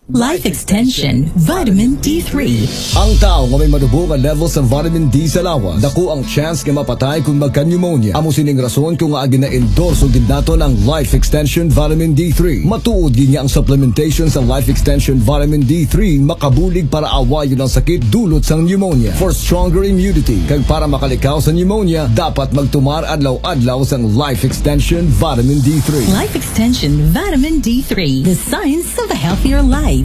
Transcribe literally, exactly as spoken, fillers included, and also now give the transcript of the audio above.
Life Extension Vitamin D three. Ang tao nga may madubong nga level sa vitamin D sa lawas, dako ang chance nga mapatay kung magka-pneumonia. Amo sining rason kung nga agi na endorse o ginato ng Life Extension Vitamin D three. Matuod din niya ang supplementation sa Life Extension Vitamin D three makabulig para awayon ang sakit dulot sang pneumonia. For stronger immunity, kag para makalikaw sa pneumonia, dapat magtumar adlaw-adlaw sang Life Extension Vitamin D three. Life Extension Vitamin D three. The science of a healthier life.